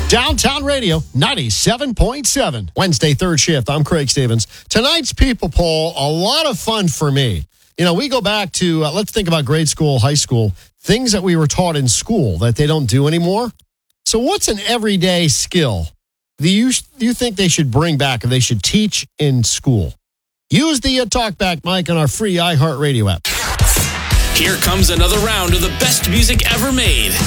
Downtown Radio 97.7. Wednesday, third shift. I'm Craig Stevens. Tonight's People Poll, a lot of fun for me. You know, we go back to, let's think about grade school, high school, things that we were taught in school that they don't do anymore. So what's an everyday skill do you think they should bring back or they should teach in school? Use the TalkBack mic on our free iHeartRadio app. Here comes another round of the best music ever made.